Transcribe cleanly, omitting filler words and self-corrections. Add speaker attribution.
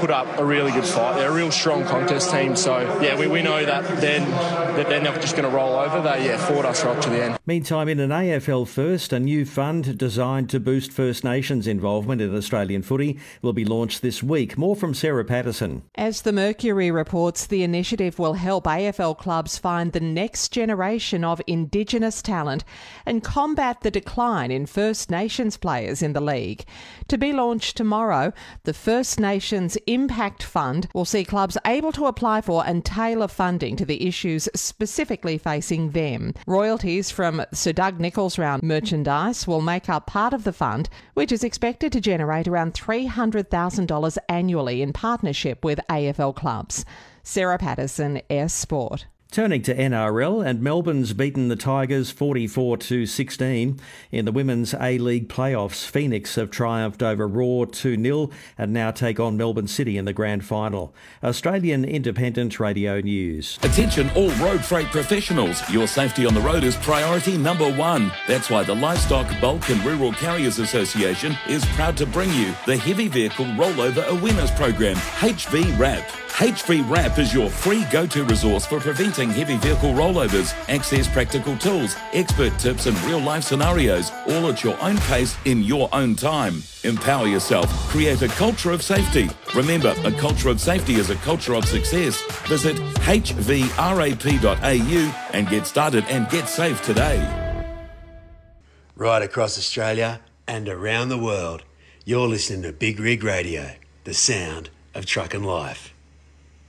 Speaker 1: put up a really good fight. They're a real strong contest team. So, yeah, we know that they're not just going to roll over. They, fought us right to the end.
Speaker 2: Meantime, in an AFL first, a new fund designed to boost First Nations involvement in Australian footy will be launched this week. More from Sarah Patterson.
Speaker 3: As the Mercury reports, the initiative will help AFL clubs find the next generation of Indigenous talent and combat the decline in First Nations players in the league. To be launched tomorrow, the First Nations Impact Fund will see clubs able to apply for and tailor funding to the issues specifically facing them. Royalties from Sir Doug Nicholls Round merchandise will make up part of the fund, which is expected to generate around $300,000 annually in partnership with AFL clubs. Sarah Patterson, S Sport.
Speaker 2: Turning to NRL, and Melbourne's beaten the Tigers 44-16. In the Women's A-League playoffs, Phoenix have triumphed over Raw 2-0 and now take on Melbourne City in the grand final. Australian Independent Radio News.
Speaker 4: Attention all road freight professionals. Your safety on the road is priority number one. That's why the Livestock, Bulk and Rural Carriers Association is proud to bring you the Heavy Vehicle Rollover Awareness Program, HVRAP. HVRAP is your free go-to resource for preventing heavy vehicle rollovers. Access practical tools, expert tips and real-life scenarios, all at your own pace in your own time. Empower yourself. Create a culture of safety. Remember, a culture of safety is a culture of success. Visit HVRAP.au and get started and get safe today.
Speaker 5: Right across Australia and around the world, you're listening to Big Rig Radio, the sound of truck and life.